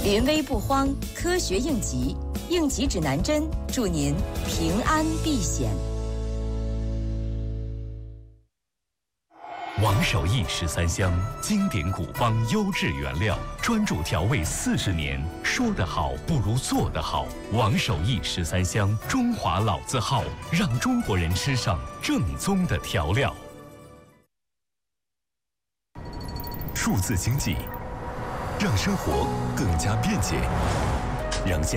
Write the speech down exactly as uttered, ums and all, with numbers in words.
临危不慌，科学应急，应急指南针，祝您平安避险。 王守义十三香，经典古方优质原料，专注调味四十年，说得好不如做得好。王守义十三香，中华老字号，让中国人吃上正宗的调料。数字经济，让生活更加便捷，让现